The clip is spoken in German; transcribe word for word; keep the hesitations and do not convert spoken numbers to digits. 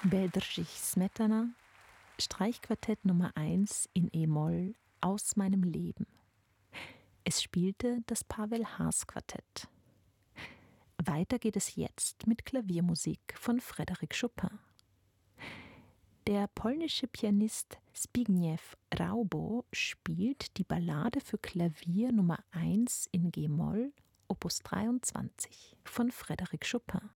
Bedřich Smetana, Streichquartett Nummer eins in E-Moll aus meinem Leben. Es spielte das Pavel Haas Quartett. Weiter geht es jetzt mit Klaviermusik von Frédéric Chopin. Der polnische Pianist Zbigniew Raubo spielt die Ballade für Klavier Nummer eins in G-Moll, Opus dreiundzwanzig von Frédéric Chopin.